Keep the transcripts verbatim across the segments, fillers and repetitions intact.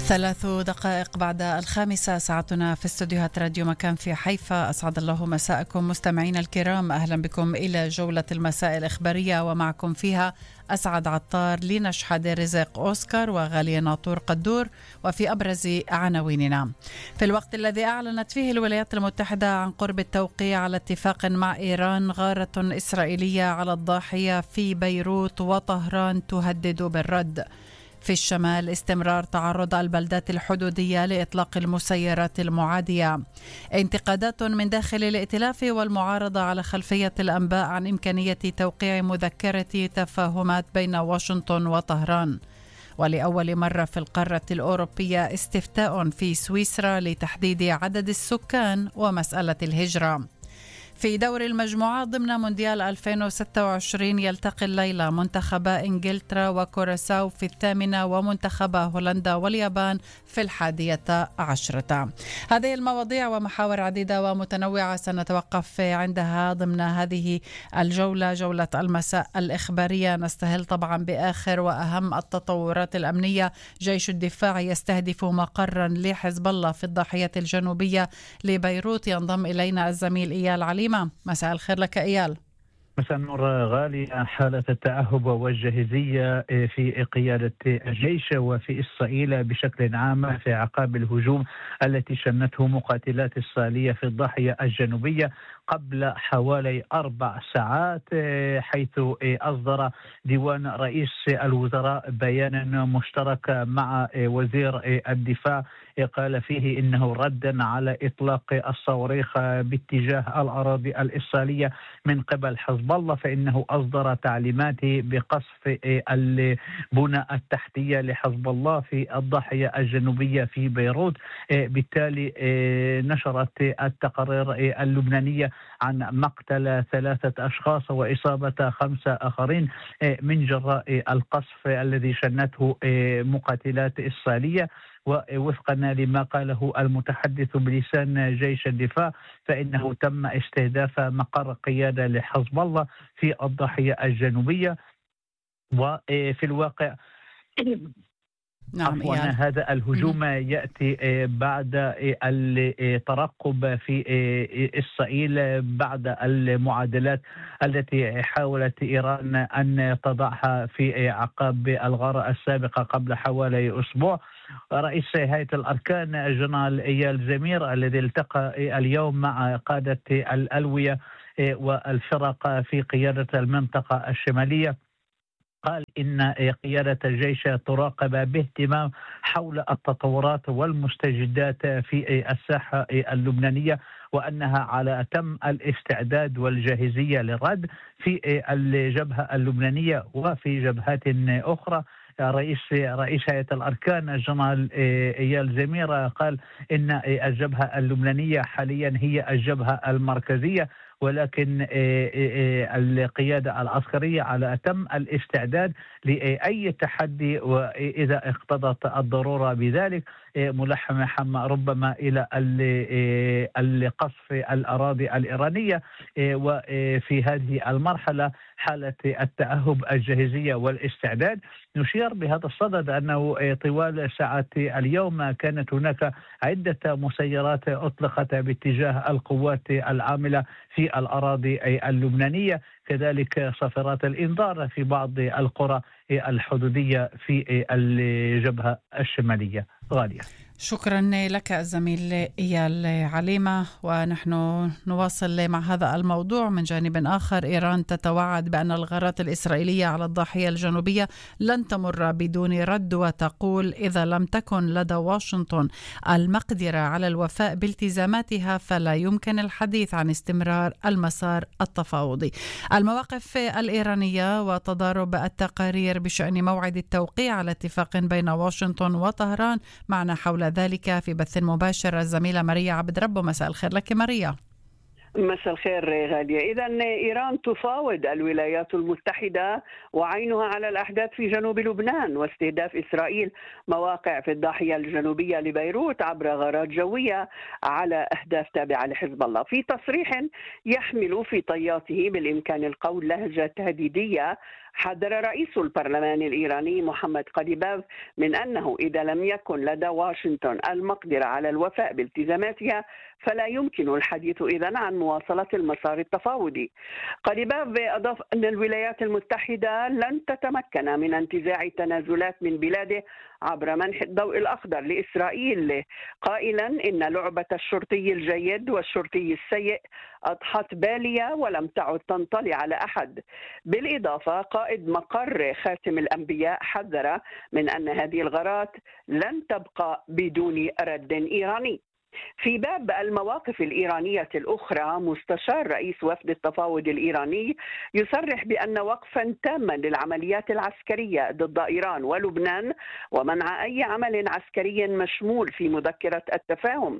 ثلاث دقائق بعد الخامسة ساعتنا في استوديوهات راديو مكان في حيفا. أسعد الله مساءكم مستمعين الكرام، أهلا بكم إلى جولة المساء الإخبارية ومعكم فيها أسعد عطار، لنشحد رزق أوسكار وغالية ناطور قدور. وفي أبرز عناويننا: في الوقت الذي أعلنت فيه الولايات المتحدة عن قرب التوقيع على اتفاق مع إيران، غارة إسرائيلية على الضاحية في بيروت وطهران تهدد بالرد. في الشمال استمرار تعرض البلدات الحدودية لإطلاق المسيرات المعادية. انتقادات من داخل الائتلاف والمعارضة على خلفية الأنباء عن إمكانية توقيع مذكرة تفاهمات بين واشنطن وطهران. ولأول مرة في القارة الأوروبية استفتاء في سويسرا لتحديد عدد السكان ومسألة الهجرة. في دور المجموعات ضمن مونديال ألفين وستة وعشرين يلتقي الليلة منتخبا إنجلترا وكوراساو في الثامنة، ومنتخبا هولندا واليابان في الحادية عشرة. هذه المواضيع ومحاور عديدة ومتنوعة سنتوقف عندها ضمن هذه الجولة، جولة المساء الإخبارية. نستهل طبعا بآخر وأهم التطورات الأمنية. جيش الدفاع يستهدف مقرا لحزب الله في الضاحية الجنوبية لبيروت. ينضم إلينا الزميل إيال علي. مساء الخير لك إيال. مساء النور غالي. حالة التأهب والجاهزية في قيادة الجيش وفي إسرائيل بشكل عام في عقاب الهجوم التي شنته مقاتلات إسرائيلية في الضاحية الجنوبية قبل حوالي أربع ساعات، حيث أصدر ديوان رئيس الوزراء بيانا مشترك مع وزير الدفاع قال فيه إنه ردا على إطلاق الصواريخ باتجاه الأراضي الإسرائيلية من قبل حزب الله، فإنه أصدر تعليمات بقصف البنى التحتية لحزب الله في الضاحية الجنوبية في بيروت. بالتالي نشرت التقارير اللبنانية عن مقتل ثلاثة أشخاص وإصابة خمسة آخرين من جراء القصف الذي شنته مقاتلات إسرائيلية. ووفقا لما قاله المتحدث بلسان جيش الدفاع فإنه تم استهداف مقر قيادة لحزب الله في الضاحية الجنوبية. وفي الواقع نعم عفوا هذا الهجوم يأتي بعد الترقب في إسرائيل بعد المعادلات التي حاولت إيران أن تضعها في عقاب الغارة السابقة قبل حوالي أسبوع. رئيس هيئة الأركان الجنرال إيال زمير الذي التقى اليوم مع قادة الألوية والفرق في قيادة المنطقة الشمالية قال إن قيادة الجيش تراقب باهتمام حول التطورات والمستجدات في الساحة اللبنانية، وأنها على أتم الاستعداد والجاهزية للرد في الجبهة اللبنانية وفي جبهات أخرى. رئيس رئيس هيئة الأركان الجنرال إيال زمير قال إن الجبهة اللبنانية حاليا هي الجبهة المركزية، ولكن القيادة العسكرية على أتم الاستعداد لأي تحدي وإذا اقتضت الضرورة بذلك، ملحمة ربما إلى القصف الأراضي الإيرانية. وفي هذه المرحلة حالة التأهب الجاهزية والاستعداد. نشير بهذا الصدد أنه طوال ساعات اليوم كانت هناك عدة مسيرات أطلقت باتجاه القوات العاملة في الأراضي اللبنانية، كذلك صافرات الإنذار في بعض القرى الحدودية في الجبهة الشمالية. غالية، شكرا لك الزميل إيال عليمة. ونحن نواصل مع هذا الموضوع. من جانب آخر، إيران تتوعد بأن الغارات الإسرائيلية على الضاحية الجنوبية لن تمر بدون رد، وتقول إذا لم تكن لدى واشنطن المقدرة على الوفاء بالتزاماتها فلا يمكن الحديث عن استمرار المسار التفاوضي. المواقف الإيرانية وتضارب التقارير بشأن موعد التوقيع على اتفاق بين واشنطن وطهران. معنا حول ذلك في بث مباشر الزميلة ماريا عبد ربه. مساء الخير لك ماريا. مساء الخير غالية. إذا إيران تفاوض الولايات المتحدة وعينها على الأحداث في جنوب لبنان واستهداف إسرائيل مواقع في الضاحية الجنوبية لبيروت عبر غارات جوية على أهداف تابعة لحزب الله. في تصريح يحمل في طياته بالإمكان القول لهجة تهديدية، حذر رئيس البرلمان الإيراني محمد قليباف من أنه إذا لم يكن لدى واشنطن المقدرة على الوفاء بالتزاماتها فلا يمكن الحديث إذن عن مواصلة المسار التفاوضي. قليباف أضاف أن الولايات المتحدة لن تتمكن من انتزاع تنازلات من بلاده عبر منح الضوء الأخضر لإسرائيل، قائلا إن لعبة الشرطي الجيد والشرطي السيء أضحت بالية ولم تعد تنطلي على أحد. بالإضافة قائد مقر خاتم الأنبياء حذر من أن هذه الغارات لن تبقى بدون رد إيراني. في باب المواقف الإيرانية الأخرى، مستشار رئيس وفد التفاوض الإيراني يصرح بأن وقفا تاما للعمليات العسكرية ضد إيران ولبنان ومنع أي عمل عسكري مشمول في مذكرة التفاهم،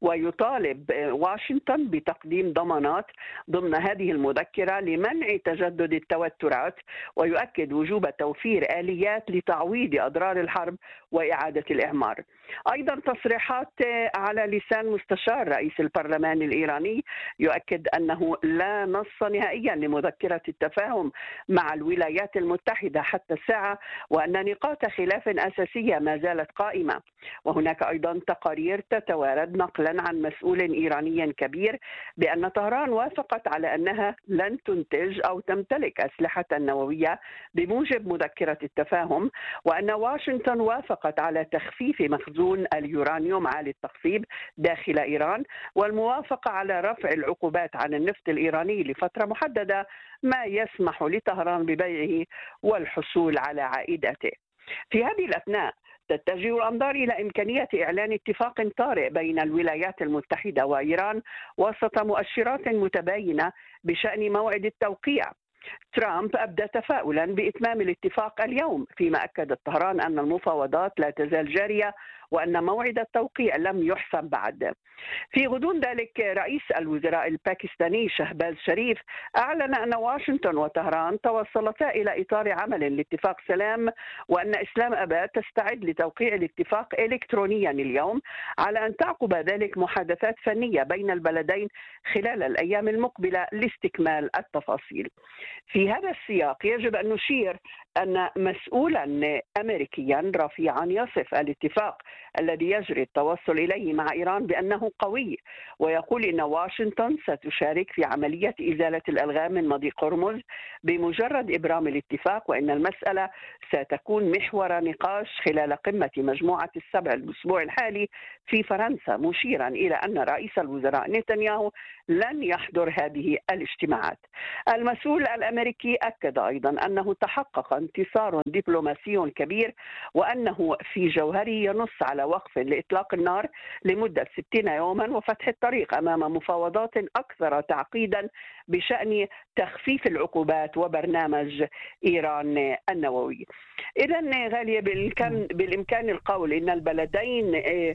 ويطالب واشنطن بتقديم ضمانات ضمن هذه المذكرة لمنع تجدد التوترات، ويؤكد وجوب توفير آليات لتعويض أضرار الحرب وإعادة الإعمار. أيضا تصريحات على لسان مستشار رئيس البرلمان الإيراني يؤكد أنه لا نص نهائيا لمذكرة التفاهم مع الولايات المتحدة حتى الساعة، وأن نقاط خلاف أساسية ما زالت قائمة. وهناك أيضا تقارير تتوارد نقلا عن مسؤول إيراني كبير بأن طهران وافقت على أنها لن تنتج أو تمتلك أسلحة نووية بموجب مذكرة التفاهم، وأن واشنطن وافقت على تخفيف مخزون اليورانيوم عالي التخصيب داخل إيران، والموافقة على رفع العقوبات عن النفط الإيراني لفترة محددة ما يسمح لطهران ببيعه والحصول على عائداته. في هذه الأثناء تتجه الأنظار إلى إمكانية إعلان اتفاق طارئ بين الولايات المتحدة وإيران وسط مؤشرات متباينة بشأن موعد التوقيع. ترامب أبدى تفاؤلا بإتمام الاتفاق اليوم، فيما أكدت طهران أن المفاوضات لا تزال جارية وأن موعد التوقيع لم يحسم بعد. في غضون ذلك رئيس الوزراء الباكستاني شهباز شريف أعلن أن واشنطن وطهران توصلتا إلى إطار عمل لاتفاق سلام، وأن إسلام أباد تستعد لتوقيع الاتفاق إلكترونيا اليوم، على أن تعقب ذلك محادثات فنية بين البلدين خلال الأيام المقبلة لاستكمال التفاصيل. في هذا السياق يجب أن نشير أن مسؤولا أمريكيا رفيعا يصف الاتفاق الذي يجري التوصل إليه مع إيران بأنه قوي، ويقول إن واشنطن ستشارك في عملية إزالة الألغام من مضيق هرمز بمجرد إبرام الاتفاق، وإن المسألة ستكون محور نقاش خلال قمة مجموعة السبع الأسبوع الحالي في فرنسا، مشيرا إلى أن رئيس الوزراء نتنياهو لن يحضر هذه الاجتماعات. المسؤول الأمريكي أكد أيضا أنه تحقق انتصار دبلوماسي كبير، وأنه في جوهره ينص على وقف لإطلاق النار لمدة ستين يوما وفتح الطريق أمام مفاوضات أكثر تعقيدا بشأن تخفيف العقوبات وبرنامج إيران النووي. إذن غالية بالإمكان, بالإمكان القول إن البلدين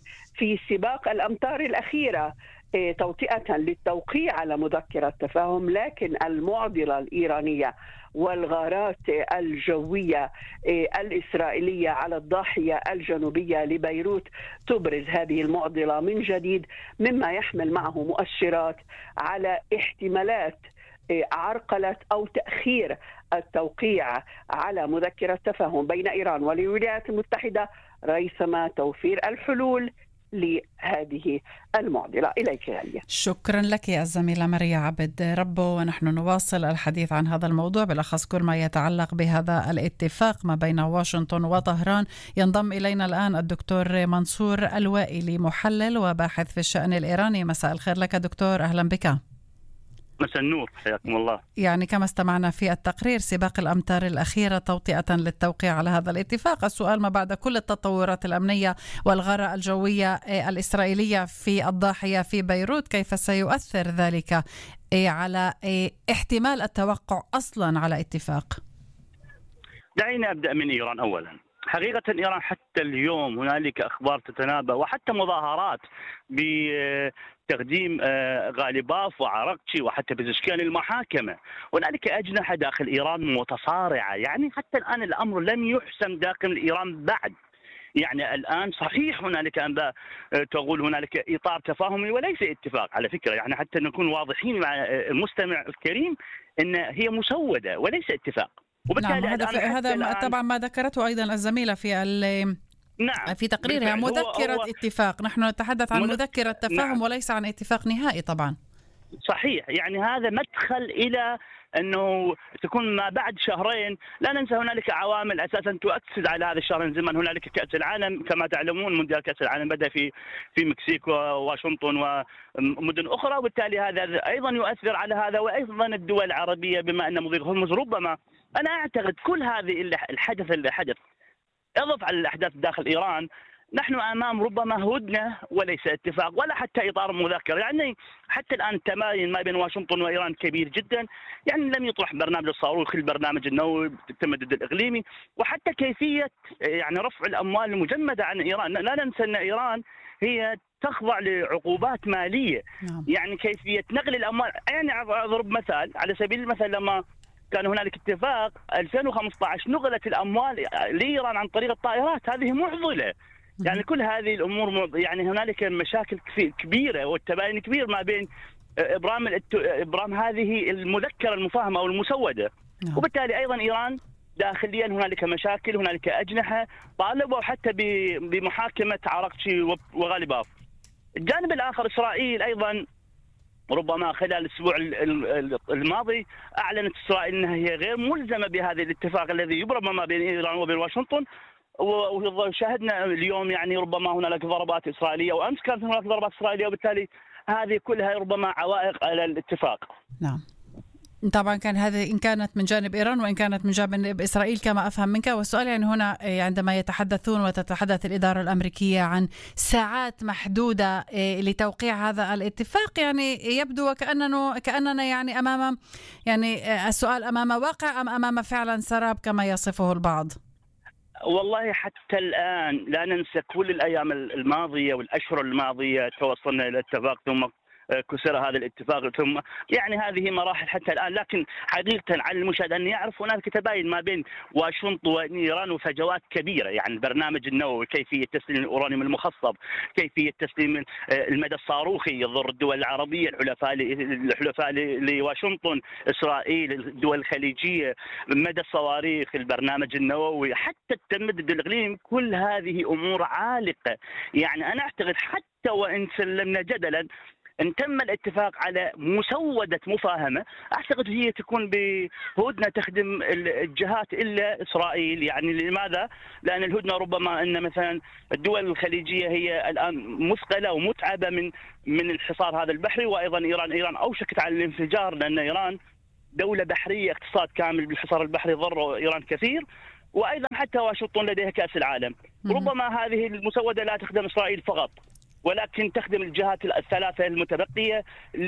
في سباق الأمتار الأخيرة توطئة للتوقيع على مذكرة تفاهم، لكن المعضلة الإيرانية والغارات الجوية الإسرائيلية على الضاحية الجنوبية لبيروت تبرز هذه المعضلة من جديد، مما يحمل معه مؤشرات على احتمالات عرقلة أو تأخير التوقيع على مذكرة تفاهم بين إيران والولايات المتحدة، ريثما توفير الحلول لهذه المعضلة. إليك غالية. شكرا لك يا الزميلة ماريا عبد ربه، ونحن نواصل الحديث عن هذا الموضوع بالأخص كل ما يتعلق بهذا الاتفاق ما بين واشنطن وطهران. ينضم إلينا الآن الدكتور منصور الوائلي، محلل وباحث في الشأن الإيراني. مساء الخير لك دكتور، أهلا بك. مساء النور، حياكم الله. يعني كما استمعنا في التقرير، سباق الأمتار الأخيرة توطئة للتوقيع على هذا الاتفاق. السؤال ما بعد كل التطورات الأمنية والغارة الجوية الإسرائيلية في الضاحية في بيروت، كيف سيؤثر ذلك على احتمال التوقع أصلا على اتفاق؟ دعيني أبدأ من إيران أولا. حقيقة إيران حتى اليوم هنالك أخبار تتنابأ وحتى مظاهرات بتقديم غالباف وعرقتشي وحتى بإسكان المحاكمة. هنالك أجنحة داخل إيران متصارعة، يعني حتى الآن الأمر لم يحسم داخل إيران بعد. يعني الآن صحيح هنالك أنباء تقول هنالك إطار تفاهمي وليس اتفاق، على فكرة يعني حتى نكون واضحين مع المستمع الكريم أن هي مسودة وليس اتفاق. نعم هذا هذا طبعا ما ذكرته أيضا الزميلة في نعم في تقريرها مذكرة هو هو اتفاق. نحن نتحدث عن مذكرة تفاهم نعم. وليس عن اتفاق نهائي طبعا. صحيح، يعني هذا مدخل إلى أنه تكون ما بعد شهرين. لا ننسى هنالك عوامل أساسا تؤكد على هذا الشهر زمن. هنالك كأس العالم كما تعلمون، مونديال كأس العالم بدأ في في مكسيك وواشنطن ومدن أخرى، وبالتالي هذا أيضا يؤثر على هذا. وأيضا الدول العربية بما أن مضيق هرمز، ربما أنا أعتقد كل هذه الحدث اللي حدث اضف على الأحداث داخل إيران، نحن أمام ربما هدنة وليس اتفاق ولا حتى إطار مذكر. يعني حتى الآن التماين ما بين واشنطن وإيران كبير جدا. يعني لم يطرح برنامج الصاروخ، البرنامج النووي، التمدد الإقليمي، وحتى كيفية يعني رفع الأموال المجمدة عن إيران. لا ننسى أن إيران هي تخضع لعقوبات مالية. يعني كيفية نقل الأموال، يعني أضرب مثال على سبيل المثل، لما كان هنالك اتفاق ألفين وخمسة عشر نقلت الأموال لإيران عن طريق الطائرات، هذه معضلة. يعني كل هذه الأمور يعني هنالك مشاكل كبيرة والتباين كبير ما بين إبرام إبرام هذه المذكرة المفاهمة أو المسودة. وبالتالي أيضا إيران داخليا هنالك مشاكل، هنالك أجنحة طالبوا حتى بمحاكمة عراقتشي وغالباف. الجانب الآخر إسرائيل أيضا ربما خلال الأسبوع الماضي أعلنت إسرائيل أنها هي غير ملزمة بهذا الاتفاق الذي يبرم ما بين إيران وبين واشنطن. وشاهدنا اليوم يعني ربما هناك ضربات إسرائيلية، وأمس كانت هناك ضربات إسرائيلية، وبالتالي هذه كلها ربما عوائق على الاتفاق. نعم طبعا كان هذه إن كانت من جانب إيران وإن كانت من جانب إسرائيل كما أفهم منك. والسؤال يعني هنا عندما يتحدثون وتتحدث الإدارة الأمريكية عن ساعات محدودة لتوقيع هذا الاتفاق، يعني يبدو وكأننا كأننا يعني أمام يعني السؤال أمام واقع أم أمام فعلا سراب كما يصفه البعض؟ والله حتى الآن لا ننسى كل الأيام الماضية والأشهر الماضية توصلنا إلى اتفاق، ثم كسر هذا الاتفاق، ثم يعني هذه مراحل حتى الآن. لكن حقيقة على المشاهد أن يعرف هناك تباين ما بين واشنطن وإيران وفجوات كبيرة. يعني البرنامج النووي، كيفية تسليم الأورانيوم المخصب، كيفية تسليم المدى الصاروخي يضر الدول العربية، الحلفاء الحلفاء لواشنطن، إسرائيل، الدول الخليجية، مدى الصواريخ، البرنامج النووي، حتى التمدد الإقليمي. كل هذه أمور عالقة. يعني أنا أعتقد حتى وإن سلمنا جدلا إن تم الاتفاق على مسودة مفاهمة، أعتقد هي تكون بهدنة تخدم الجهات إلا إسرائيل. يعني لماذا؟ لأن الهدنة ربما أن مثلا الدول الخليجية هي الآن مثقلة ومتعبة من من الحصار هذا البحري، وأيضا إيران إيران أوشكت على الانفجار، لأن إيران دولة بحرية، اقتصاد كامل بالحصار البحري ضر إيران كثير. وأيضا حتى واشنطن لديها كأس العالم. ربما هذه المسودة لا تخدم إسرائيل فقط، ولكن تخدم الجهات الثلاثة المتبقية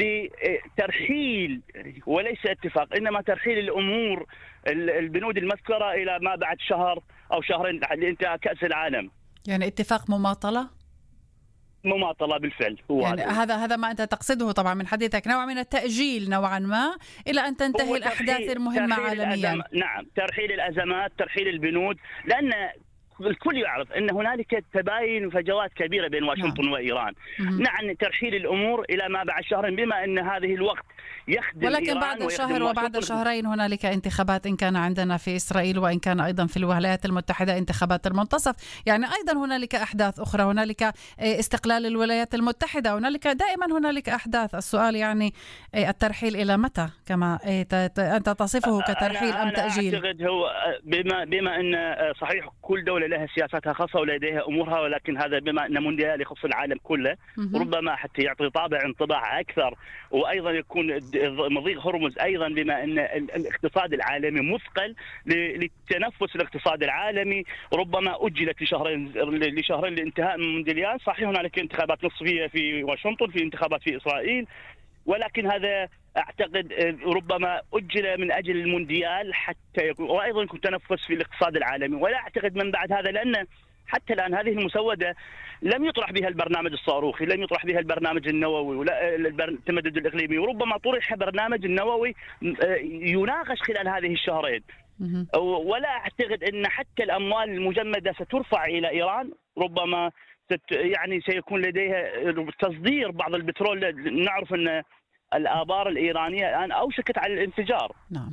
لترحيل وليس اتفاق، إنما ترحيل الأمور البنود المذكرة إلى ما بعد شهر أو شهرين لانتهاء كأس العالم. يعني اتفاق مماطلة؟ مماطلة بالفعل. هو يعني هذا هذا ما أنت تقصده طبعا من حديثك، نوع من التأجيل نوعا ما إلى أن تنتهي الأحداث المهمة عالميا. نعم، ترحيل الأزمات، ترحيل البنود، لأن الكل يعرف أن هنالك تباين وفجوات كبيرة بين واشنطن نعم. وإيران. نعم، ترحيل الأمور إلى ما بعد شهر، بما أن هذه الوقت يخدم ولكن إيران بعد شهر وبعد شهرين هنالك انتخابات، إن كان عندنا في إسرائيل وإن كان أيضا في الولايات المتحدة انتخابات المنتصف. يعني أيضا هنالك أحداث أخرى، هنالك استقلال الولايات المتحدة، هنالك دائما هنالك أحداث. السؤال يعني الترحيل إلى متى كما أنت تصفه كترحيل أم تأجيل؟ أنا أعتقد هو بما, بما أن صحيح كل دولة لها سياساتها خاصة ولديها أمورها، ولكن هذا بما أن مونديال يخص العالم كله ربما حتى يعطي طابع انطباع أكثر، وأيضا يكون مضيق هرمز أيضا بما أن الاقتصاد العالمي مثقل للتنفس الاقتصاد العالمي، ربما أجلت لشهرين لشهرين لانتهاء المونديال. صحيح هنالك انتخابات نصفية في واشنطن، في انتخابات في إسرائيل، ولكن هذا أعتقد ربما أجل من أجل المونديال حتى يكون، وأيضا يكون تنفس في الاقتصاد العالمي. ولا أعتقد من بعد هذا، لأن حتى الآن هذه المسودة لم يطرح بها البرنامج الصاروخي، لم يطرح بها البرنامج النووي ولا التمدد الإقليمي، وربما طرح برنامج النووي يناقش خلال هذه الشهرين. ولا أعتقد أن حتى الأموال المجمدة سترفع إلى إيران، ربما يعني سيكون لديها تصدير بعض البترول. نعرف أن الآبار الإيرانية الآن أوشكت على الانفجار. نعم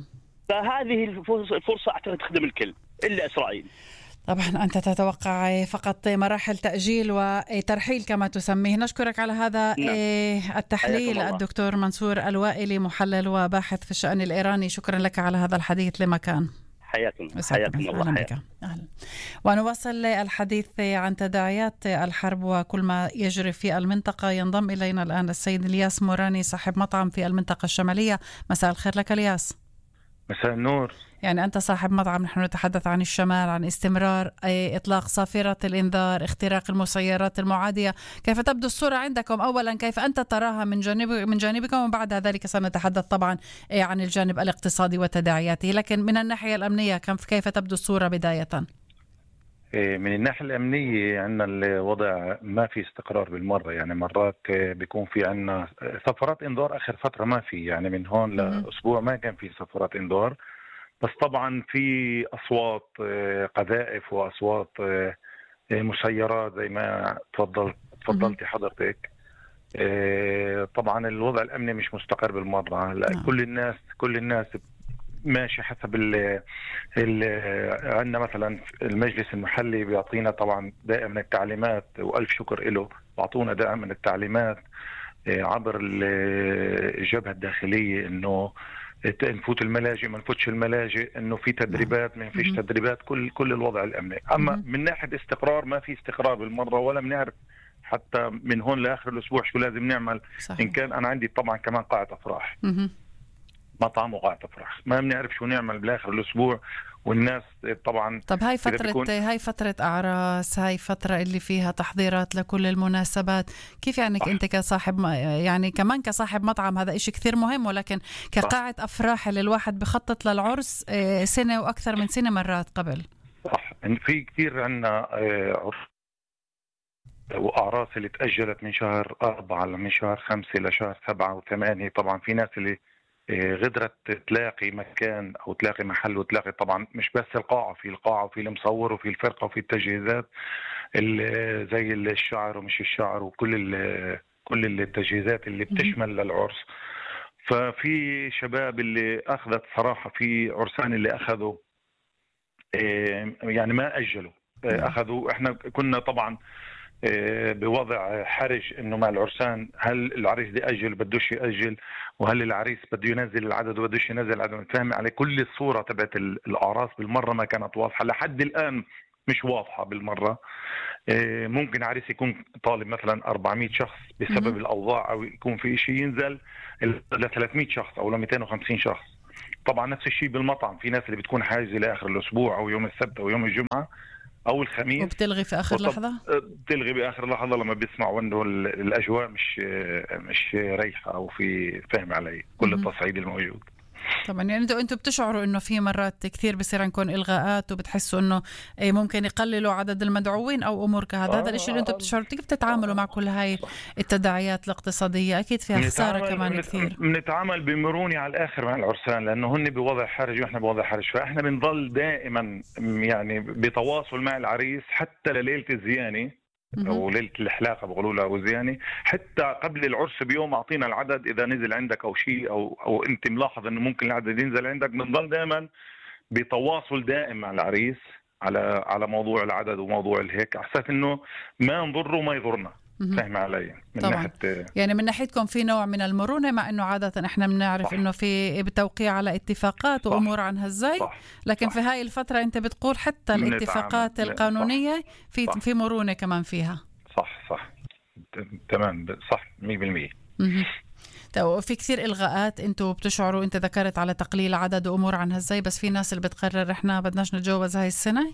فهذه الفرصه اعتقد تخدم الكل الا اسرائيل. طبعا أنت تتوقع فقط مراحل تأجيل وترحيل كما تسميه. نشكرك على هذا نعم. التحليل الدكتور منصور الوائلي، محلل وباحث في الشأن الإيراني. شكرا لك على هذا الحديث لمكان. حياكم حياكم الله. أهلا بك. أهلا. ونواصل الحديث عن تداعيات الحرب وكل ما يجري في المنطقة. ينضم إلينا الآن السيد الياس موراني، صاحب مطعم في المنطقة الشمالية. مساء الخير لك الياس. مساء النور. يعني أنت صاحب مطعم، نحن نتحدث عن الشمال، عن استمرار إطلاق صافرة الإنذار، اختراق المسيرات المعادية. كيف تبدو الصورة عندكم؟ أولا كيف أنت تراها من جانب من جانبكم، وبعد ذلك سنتحدث طبعا عن الجانب الاقتصادي وتداعياته، لكن من الناحية الأمنية كيف تبدو الصورة بداية؟ من الناحية الأمنية عندنا الوضع ما في استقرار بالمرة، يعني مرات بيكون في عندنا سفرات إنذار، آخر فترة ما في، يعني من هون لأسبوع ما كان في سفرات إنذار، بس طبعا في أصوات قذائف وأصوات مسيرات زي ما تفضلت تفضلتي حضرتك. طبعا الوضع الأمني مش مستقر بالمرة. لا، كل الناس كل الناس ماشي حسب ال ال عندنا مثلا المجلس المحلي بيعطينا طبعا دائما التعليمات، والف شكر له، بعطونا دائما التعليمات عبر الجبهة الداخلية انه نفوت الملاجئ ما نفوتش الملاجئ، انه في تدريبات ما فيش تدريبات، كل كل الوضع الامني. اما من ناحية استقرار ما في استقرار بالمرة، ولا بنعرف حتى من هون لاخر الاسبوع شو لازم نعمل. صحيح. ان كان انا عندي طبعا كمان قاعة افراح، مطعم وقاعة افراح، ما بنعرف شو نعمل بالاخر الاسبوع، والناس طبعا. طب هاي فترة هاي فترة اعراس، هاي فترة اللي فيها تحضيرات لكل المناسبات، كيف يعني انت كصاحب، يعني كمان كصاحب مطعم هذا إشي كثير مهم، ولكن كقاعة صح. افراح اللي الواحد بخطط للعرس سنة واكثر من سنة مرات قبل. صح، في كثير عنا عرس واعراس اللي تأجلت من شهر أربعة من شهر خمسة لشهر سبعة وثمانية. طبعا في ناس اللي غدرت تلاقي مكان او تلاقي محل، وتلاقي طبعا مش بس القاعه، في القاعه وفي المصور وفي الفرقه وفي التجهيزات زي الشعر ومش الشعر وكل كل التجهيزات اللي بتشمل للعرس. ففي شباب اللي اخذت صراحه، في عرسان اللي اخذوا يعني ما اجلوا، اخذوا. احنا كنا طبعا بوضع حرج انه مع العرسان، هل العريس بده يأجل بدوش يأجل، وهل العريس بده ينزل العدد وبدوش ينزل العدد. فاهم علي؟ كل الصورة تبعت الأعراس بالمرة ما كانت واضحة لحد الآن، مش واضحة بالمرة. ممكن عريس يكون طالب مثلا أربعمية شخص بسبب الأوضاع، أو يكون في شيء ينزل ل ثلاثمية شخص أو ل مئتين وخمسين شخص. طبعا نفس الشيء بالمطعم، في ناس اللي بتكون حاجزة لآخر الأسبوع أو يوم السبت أو يوم الجمعة او الخميس، وبتلغي في اخر لحظه. بتلغي باخر لحظه لما بيسمعوا انه الاجواء مش مش رايحه او في، فهم علي، كل التصعيد الموجود. طبعا يعني انتوا انتوا بتشعروا انه في مرات كثير بصير عندكم الغاءات، وبتحسوا انه ممكن يقللوا عدد المدعوين او امور كهذا. آه هذا الشيء اللي انتوا بتشعروا. كيف بتتعاملوا مع كل هاي التداعيات الاقتصاديه؟ اكيد فيها خساره كمان كثير. بنتعامل بمرونه على الاخر مع العرسان، لانه هن بوضع حرج واحنا بوضع حرج، فاحنا بنضل دائما يعني بتواصل مع العريس حتى لليله الزيانه او ليله الحلاقه بقولوا لها او زيانه، حتى قبل العرس بيوم اعطينا العدد اذا نزل عندك او شيء، او او انت ملاحظ انه ممكن العدد ينزل عندك. بنضل دائما بتواصل دائم مع العريس على على موضوع العدد وموضوع الهيك، على اساس انه ما نضره وما يضرنا. فاهم علي؟ من طبعا. ناحيه يعني من ناحيتكم في نوع من المرونه، مع انه عاده احنا بنعرف انه في بتوقيع على اتفاقات صح. وامور عن هالزي، لكن صح. في هاي الفتره انت بتقول حتى الاتفاقات القانونيه صح. في صح. في مرونه كمان فيها. صح صح تمام صح مية بالمية. طيب في كثير الغاءات انتوا بتشعروا، انت ذكرت على تقليل عدد وامور عن هالزي، بس في ناس اللي بتقرر احنا بدناش نتجوز هاي السنه.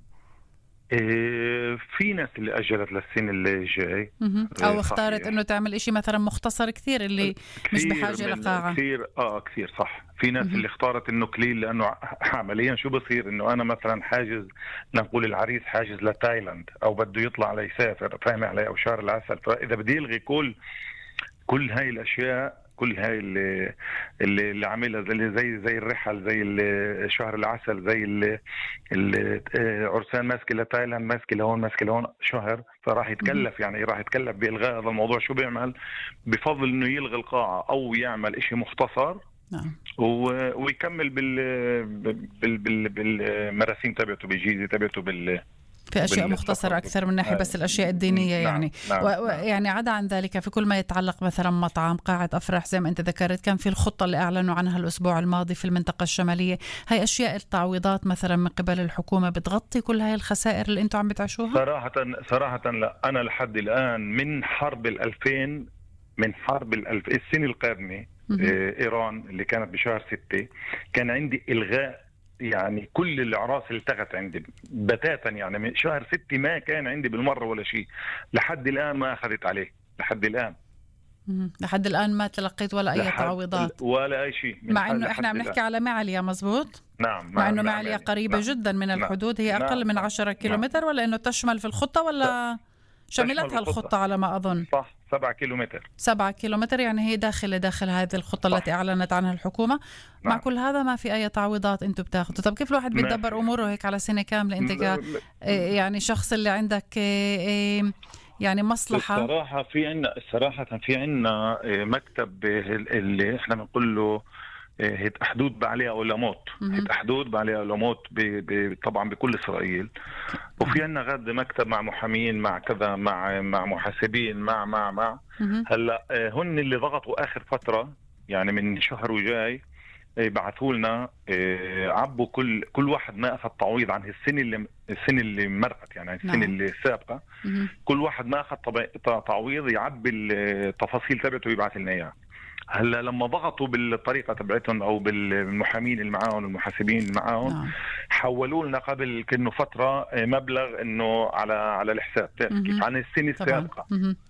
في ناس اللي أجلت للسنة اللي جاي، أو اختارت إنه تعمل إشي مثلا مختصر كثير اللي مش بحاجة لقاعة. كثير آه كثير صح. في ناس اللي اختارت إنه قليل، لأنه عمليا شو بصير إنه أنا مثلا حاجز، نقول العريس حاجز لتايلاند أو بده يطلع ليسافر، فاهم علي، أو شهر العسل، فإذا بدي يلغي كل كل هاي الأشياء، كل هاي اللي اللي, اللي عاملها زي زي زي الرحل، زي شهر العسل، زي العرسان ماسكه لتايلاند، ماسكه لهون، ماسكه لهون شهر، فراح يتكلف، يعني راح يتكلف بإلغاء هذا الموضوع. شو بيعمل؟ بفضل انه يلغي القاعة او يعمل اشي مختصر نعم. ويكمل بال بال بال بالمراسيم تبعته، بالجيزه تبعته، بال في أشياء مختصرة أكثر من ناحية بس الأشياء الدينية. نعم. يعني نعم. و... نعم. يعني عدا عن ذلك في كل ما يتعلق مثلا مطعم، قاعة أفراح زي ما أنت ذكرت، كان في الخطة اللي أعلنوا عنها الأسبوع الماضي في المنطقة الشمالية. هاي أشياء التعويضات مثلا من قبل الحكومة بتغطي كل هاي الخسائر اللي أنتم عم بتعيشوها؟ صراحة صراحة لا. أنا لحد الآن من حرب الألفين، من حرب الألف السنة القادمة إيران اللي كانت بشهر ستة، كان عندي إلغاء يعني كل الأعراس اللي التغت عندي بتاتا. يعني من شهر ستة ما كان عندي بالمرة ولا شيء. لحد الآن ما أخذت عليه، لحد الآن لحد الآن ما تلقيت ولا أي تعويضات ولا أي شيء، مع إنه إحنا عم نحكي على معليا. مزبوط. نعم. مع إنه معليا قريبة نعم. جدا من الحدود. هي أقل نعم. من عشرة كيلومتر. ولا إنه تشمل في الخطة ولا شملتها الخطة على ما أظن؟ صح، سبعة كيلومتر. سبعة كيلومتر يعني هي داخل داخل هذه الخطة صح. التي أعلنت عنها الحكومة. نعم. مع كل هذا ما في أي تعويضات أنتم بتاخذوا. طب كيف الواحد بيتدبر أموره هيك على سنة كاملة؟ أنت ك... يعني شخص اللي عندك يعني مصلحة. الصراحة في عنا الصراحة في عنا مكتب اللي إحنا بنقول له هيت حدود بعليها ولا موت. هيت حدود بعليها ولا موت طبعا بكل إسرائيل. وفي عنا غاد مكتب مع محامين، مع كذا، مع مع محاسبين، مع مع مع هلا هن اللي ضغطوا آخر فترة، يعني من شهر وجاي بعثوا لنا عبوا كل كل واحد ما أخذ تعويض عن السنة اللي السنة اللي مرقت، يعني السنة نعم. اللي السابقة. كل واحد ما أخذ تعويض يعبي التفاصيل تبعته ويبعث لنا إياها. هلا لما ضغطوا بالطريقه تبعتهم او بالمحامين اللي معاهم والمحاسبين اللي معاهم نعم. حولوا لنا قبل كأنه فتره مبلغ انه على على الحساب كيف عن السنه السابقه،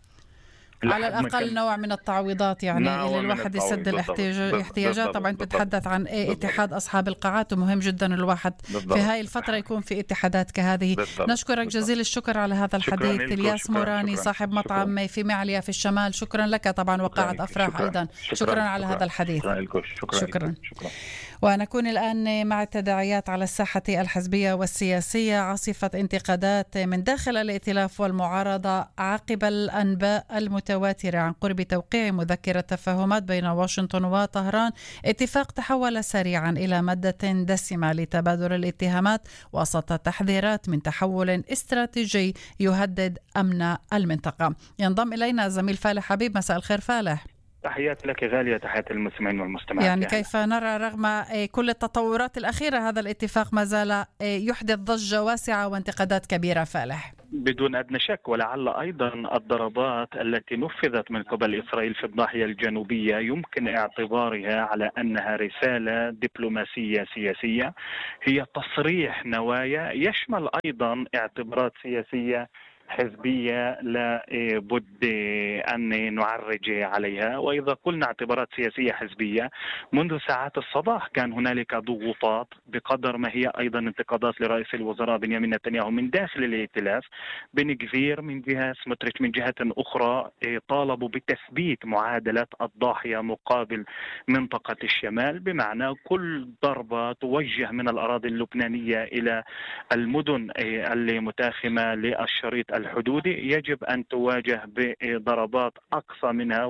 على الأقل نوع من التعويضات يعني اللي الواحد يسد الاحتياجات. طبعا تتحدث عن اتحاد أصحاب القاعات، ومهم جدا الواحد بالضبط. في هاي الفترة يكون في اتحادات كهذه. بالضبط. نشكرك بالضبط. جزيل الشكر على هذا الحديث. الياس موراني شكرا. صاحب شكرا. مطعم في معليا في الشمال. شكرا لك طبعا، وقاعة أفراح شكرا. أيضا شكرا, شكرا على شكرا. هذا الحديث. شكرا, شكرا. شكرا. شكرا. ونكون الآن مع التداعيات على الساحة الحزبية والسياسية. عاصفة انتقادات من داخل الائتلاف والمعارضة عقب الأنباء المتواترة عن قرب توقيع مذكرة تفاهمات بين واشنطن وطهران. اتفاق تحول سريعا إلى مادة دسمة لتبادل الاتهامات وسط تحذيرات من تحول استراتيجي يهدد أمن المنطقة. ينضم إلينا زميل فالح حبيب. مساء الخير فالح. تحياتي لك غالية، تحياتي المستمعين والمستمعات. يعني, يعني كيف نرى رغم كل التطورات الأخيرة هذا الاتفاق ما زال يحدث ضجة واسعة وانتقادات كبيرة فالح؟ بدون أدنى شك، ولعل أيضا الضربات التي نفذت من قبل إسرائيل في الضاحية الجنوبية يمكن اعتبارها على أنها رسالة دبلوماسية سياسية، هي تصريح نوايا يشمل أيضا اعتبارات سياسية حزبية لا بد أن نعرج عليها. وإذا قلنا اعتبارات سياسية حزبية، منذ ساعات الصباح كان هنالك ضغوطات بقدر ما هي أيضا انتقادات لرئيس الوزراء بنيامين نتنياهو من داخل الائتلاف. بن غفير من جهة، سموتريتش من جهة أخرى طالبوا بتثبيت معادلة الضاحية مقابل منطقة الشمال، بمعنى كل ضربة توجه من الأراضي اللبنانية إلى المدن المتاخمة للشريط الحدودي يجب أن تواجه بضربات أقصى منها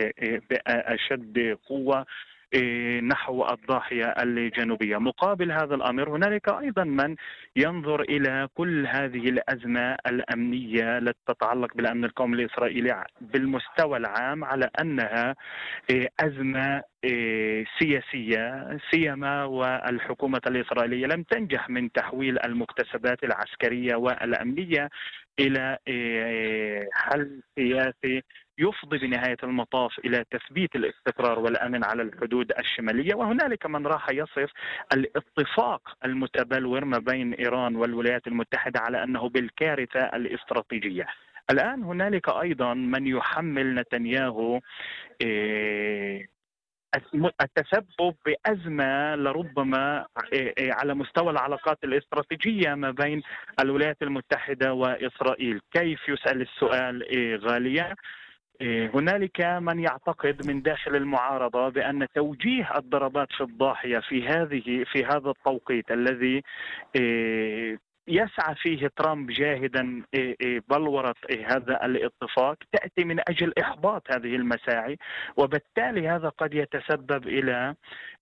وبأشد قوة نحو الضاحية الجنوبية. مقابل هذا الأمر هنالك أيضا من ينظر إلى كل هذه الأزمة الأمنية التي تتعلق بالأمن القومي الإسرائيلي بالمستوى العام على أنها أزمة سياسية، سيما والحكومة الإسرائيلية لم تنجح من تحويل المكتسبات العسكرية والأمنية إلى حل سياسي يفضي بنهاية المطاف إلى تثبيت الاستقرار والأمن على الحدود الشمالية. وهنالك من راح يصف الاتفاق المتبلور ما بين إيران والولايات المتحدة على أنه بالكارثة الاستراتيجية. الآن هنالك أيضا من يحمل نتنياهو التسبب بأزمة لربما على مستوى العلاقات الاستراتيجية ما بين الولايات المتحدة وإسرائيل. كيف؟ يسأل السؤال غالية. هنالك من يعتقد من داخل المعارضة بأن توجيه الضربات في الضاحية في هذه في هذا التوقيت الذي يسعى فيه ترامب جاهدا بلورة هذا الاتفاق تأتي من أجل إحباط هذه المساعي، وبالتالي هذا قد يتسبب إلى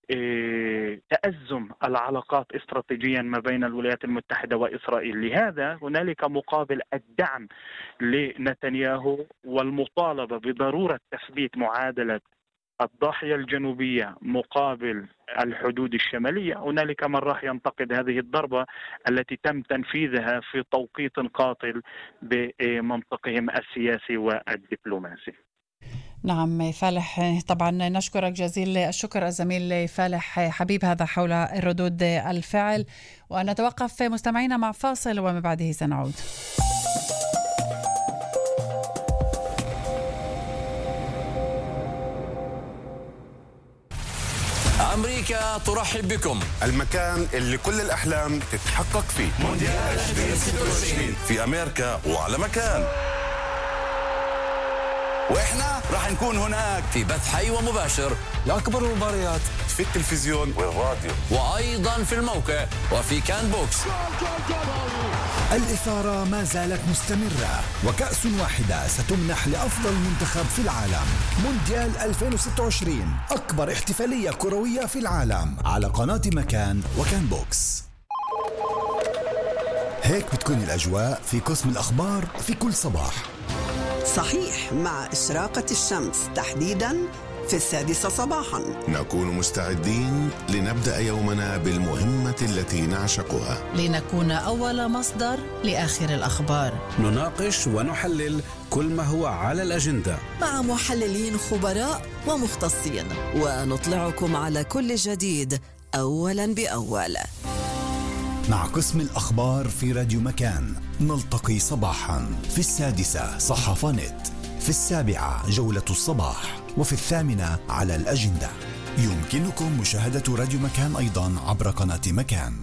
تأزم العلاقات استراتيجيا ما بين الولايات المتحدة وإسرائيل. لهذا هنالك مقابل الدعم لنتنياهو والمطالبة بضرورة تثبيت معادلة الضاحية الجنوبية مقابل الحدود الشمالية. هنالك من راح ينتقد هذه الضربة التي تم تنفيذها في توقيت قاتل بمنطقهم السياسي والدبلوماسي. نعم فالح، طبعا نشكرك جزيل الشكر الزميل فالح حبيب، هذا حول الردود الفعل. ونتوقف مستمعينا مع فاصل ومن بعده سنعود. أمريكا ترحب بكم، المكان اللي كل الأحلام تتحقق فيه. مونديال ألفين وستة وعشرين في أمريكا وعلى مكان، وإحنا راح نكون هناك في بث حي ومباشر لأكبر المباريات في التلفزيون والراديو، وأيضا في الموقع وفي كان بوكس. الإثارة ما زالت مستمرة، وكأس واحدة ستمنح لأفضل منتخب في العالم. مونديال ألفين وستة وعشرين، أكبر احتفالية كروية في العالم، على قناة مكان وكان بوكس. هيك بتكون الأجواء في قسم الأخبار في كل صباح. صحيح، مع إشراقة الشمس تحديداً في السادسة صباحاً نكون مستعدين لنبدأ يومنا بالمهمة التي نعشقها، لنكون أول مصدر لآخر الأخبار. نناقش ونحلل كل ما هو على الأجندة مع محللين خبراء ومختصين، ونطلعكم على كل جديد أولاً بأول. مع قسم الأخبار في راديو مكان نلتقي صباحاً في السادسة صحافة نت، في السابعة جولة الصباح، وفي الثامنة على الأجندة. يمكنكم مشاهدة راديو مكان أيضاً عبر قناة مكان.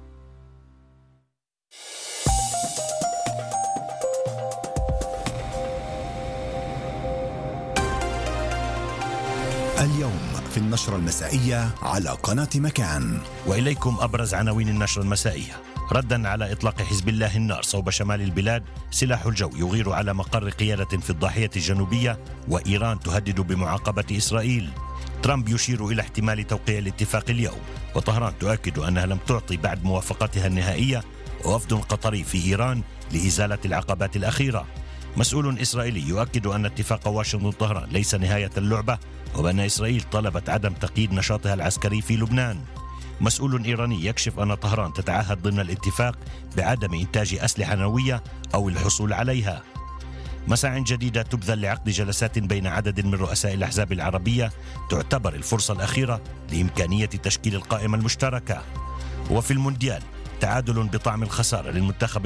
اليوم في النشرة المسائية على قناة مكان. وإليكم أبرز عناوين النشرة المسائية. ردا على إطلاق حزب الله النار صوب شمال البلاد، سلاح الجو يغير على مقر قيادة في الضاحية الجنوبية، وإيران تهدد بمعاقبة إسرائيل. ترامب يشير إلى احتمال توقيع الاتفاق اليوم، وطهران تؤكد أنها لم تعطي بعد موافقتها النهائية، ووفد قطري في إيران لإزالة العقبات الأخيرة. مسؤول إسرائيلي يؤكد أن اتفاق واشنطن طهران ليس نهاية اللعبة، وبأن إسرائيل طلبت عدم تقييد نشاطها العسكري في لبنان. مسؤول إيراني يكشف أن طهران تتعهد ضمن الاتفاق بعدم إنتاج أسلحة نووية أو الحصول عليها. مساع جديدة تبذل لعقد جلسات بين عدد من رؤساء الأحزاب العربية تعتبر الفرصة الأخيرة لإمكانية تشكيل القائمة المشتركة. وفي المونديال، تعادل بطعم الخسارة للمنتخب